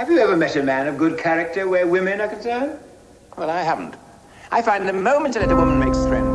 Have you ever met a man of good character where women are concerned? Well, I haven't. I find the moment that a woman makes friends